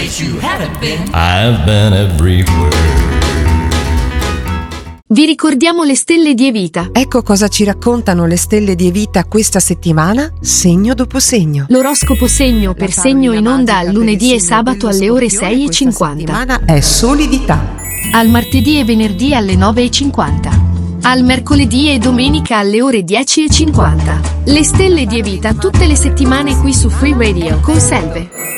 place you haven't been. I've been everywhere. Vi ricordiamo le stelle di Evita. Ecco cosa ci raccontano le stelle di Evita questa settimana, segno dopo segno. L'oroscopo segno per segno in onda al lunedì e sabato alle ore 6:50. Settimana è solidità. Al martedì e venerdì alle 9:50. Al mercoledì e domenica alle ore 10:50. Le stelle di Evita tutte le settimane qui su Free Radio con Selve.